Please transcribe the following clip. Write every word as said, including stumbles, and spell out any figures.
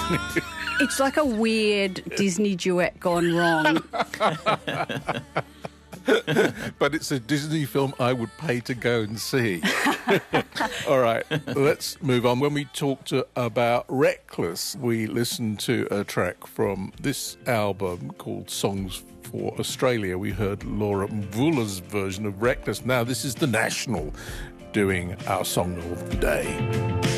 It's like a weird Disney duet gone wrong. But it's a Disney film I would pay to go and see. All right, let's move on. When we talked uh, about Reckless, we listened to a track from this album called Songs for Australia. We heard Laura Mvula's version of Reckless. Now this is The National doing our song of the day.